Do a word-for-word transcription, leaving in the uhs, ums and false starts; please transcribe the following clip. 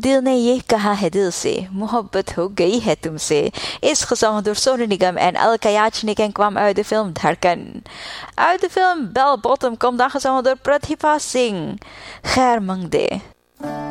दिल ने ये कहा है दिल से मोहब्बत हो गई है तुमसे is gezongen door Sonu Nigam en Elka Yachnik en kwam uit de film Dharkan. Uit de film Bell Bottom komt dan gezongen door Pratibha Singh. Khair Mangde.